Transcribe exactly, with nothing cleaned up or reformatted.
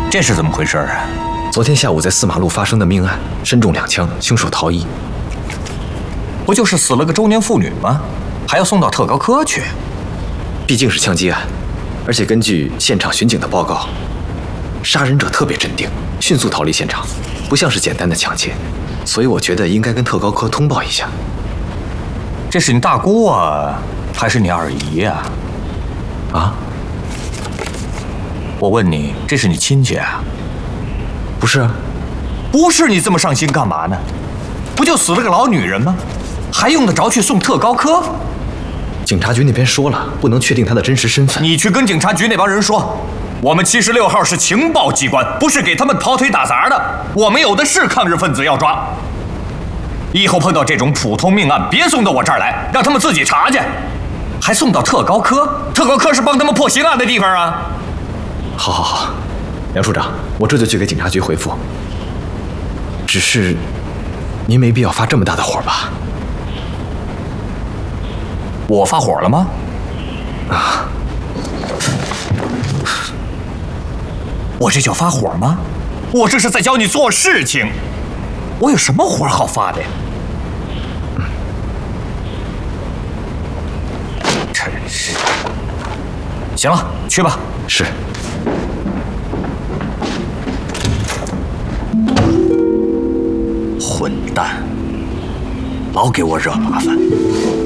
这是怎么回事啊？ 昨天下午在四马路发生的命案，身中两枪，凶手逃逸。 不就是死了个中年妇女吗？还要送到特高科去？ 毕竟是枪击案，而且根据现场巡警的报告，杀人者特别镇定，迅速逃离现场，不像是简单的抢劫，所以我觉得应该跟特高科通报一下。 这是你大姑啊，还是你二姨呀？ 啊？ 我问你，这是你亲戚啊？ 不是啊。 不是，你这么上心干嘛呢？不就死了个老女人吗？还用得着去送特高科？ 警察局那边说了，不能确定她的真实身份。 你去跟警察局那帮人说，我们七十六号是情报机关，不是给他们跑腿打杂的。我们有的是抗日分子要抓。以后碰到这种普通命案，别送到我这儿来，让他们自己查去。还送到特高科？特高科是帮他们破刑案的地方啊。 好，好，好，梁处长，我这就去给警察局回复。只是，您没必要发这么大的火吧？ 我发火了吗？ 啊！ 我这叫发火吗？我这是在教你做事情。我有什么火好发的呀？嗯、真是。行了，去吧。 是。 混蛋，老给我惹麻烦。